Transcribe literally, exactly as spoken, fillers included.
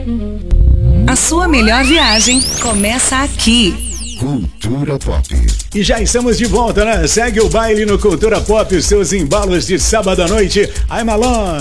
A sua melhor viagem começa aqui. Cultura Pop. E já estamos de volta, né? Segue o baile no Cultura Pop, os seus embalos de sábado à noite. I'm Alone.